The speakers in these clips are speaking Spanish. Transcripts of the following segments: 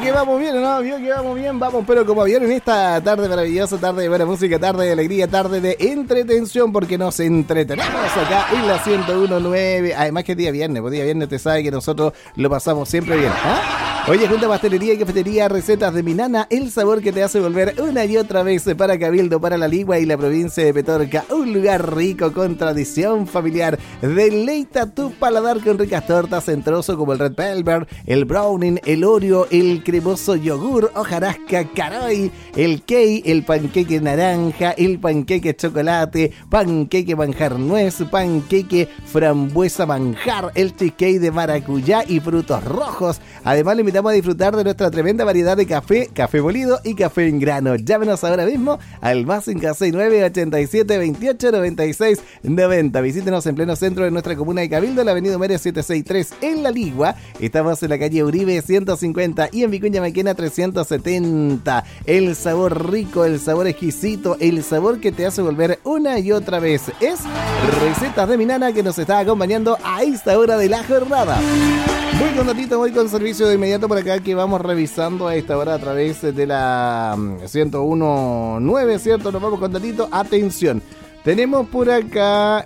que vamos bien, ¿no? Vio que vamos bien, vamos, pero como vieron esta tarde maravillosa, tarde de buena música, tarde de alegría, tarde de entretención, porque nos entretenemos acá en la 101.9. Además que día viernes, pues día viernes te sabe que nosotros lo pasamos siempre bien, ¿ah? Oye, junto a pastelería y cafetería, recetas de mi nana, el sabor que te hace volver una y otra vez para Cabildo, para La Ligua y la provincia de Petorca. Un lugar rico con tradición familiar. Deleita tu paladar con ricas tortas en trozo como el Red Velvet, el Browning, el Oreo, el cremoso yogur, hojarasca, caroy, el key, el panqueque naranja, el panqueque chocolate, panqueque manjar nuez, panqueque frambuesa manjar, el cheesecake de maracuyá y frutos rojos. Además, le invitamos a disfrutar de nuestra tremenda variedad de café, café molido y café en grano. Llámenos ahora mismo al más 569 87 28 96 90. Visítenos en pleno centro de nuestra comuna de Cabildo, la avenida Número 763 en La Ligua. Estamos en la calle Uribe 150 y en Vicuña Maquena 370. El sabor rico, el sabor exquisito, el sabor que te hace volver una y otra vez. Es Recetas de mi nana, que nos está acompañando a esta hora de la jornada. Voy con datito, voy con servicio de inmediato por acá que vamos revisando a esta hora a través de la 101.9, ¿cierto? Nos vamos con datito. Atención. Tenemos por acá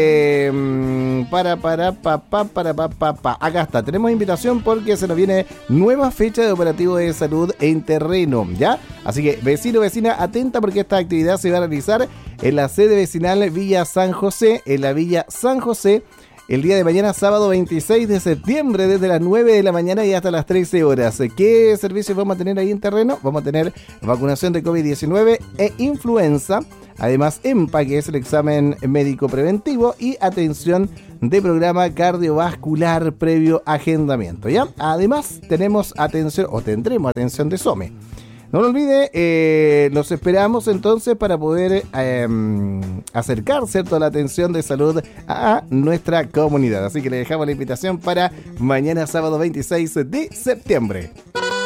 acá está, tenemos invitación porque se nos viene nueva fecha de operativo de salud en terreno, ¿ya? Así que vecino, vecina, atenta porque esta actividad se va a realizar en la sede vecinal Villa San José, en la Villa San José, el día de mañana, sábado 26 de septiembre, desde las 9 de la mañana y hasta las 13 horas. ¿Qué servicios vamos a tener ahí en terreno? Vamos a tener vacunación de COVID-19 e influenza. Además, EMPA, que es el examen médico preventivo, y atención de programa cardiovascular previo agendamiento, ¿ya? Además, tenemos atención, o tendremos atención de SOME. No lo olvide, los esperamos entonces para poder acercar, ¿cierto?, la atención de salud a nuestra comunidad. Así que le dejamos la invitación para mañana sábado 26 de septiembre.